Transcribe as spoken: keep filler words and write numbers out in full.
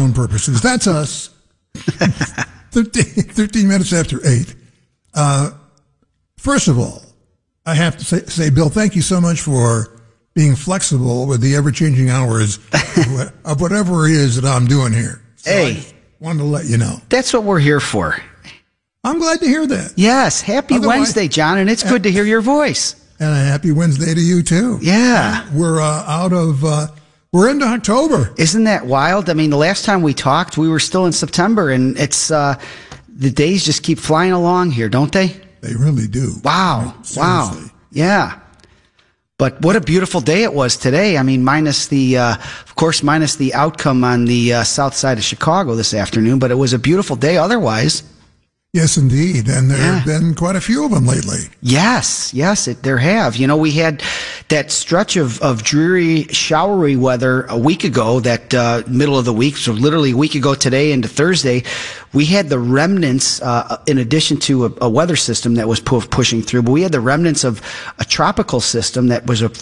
own purposes. That's us. thirteen, thirteen minutes after eight. Uh, first of all, I have to say, say, Bill, thank you so much for being flexible with the ever-changing hours of whatever it is that I'm doing here. So hey. I just wanted to let you know. That's what we're here for. I'm glad to hear that. Yes. Happy Otherwise, Wednesday, John, and it's good to hear your voice. And a happy Wednesday to you, too. Yeah. We're uh, out of, uh, we're into October. Isn't that wild? I mean, the last time we talked, we were still in September, and it's, uh, the days just keep flying along here, don't they? They really do. Wow. Seriously. Wow. Yeah. But what a beautiful day it was today. I mean, minus the, uh, of course, minus the outcome on the uh, south side of Chicago this afternoon, but it was a beautiful day otherwise. Yes, indeed. And there Yeah. have been quite a few of them lately. Yes, yes, it, there have. You know, we had that stretch of, of dreary, showery weather a week ago, that uh, middle of the week, so literally a week ago today into Thursday. We had the remnants, uh, in addition to a, a weather system that was pu- pushing through, but we had the remnants of a tropical system that was a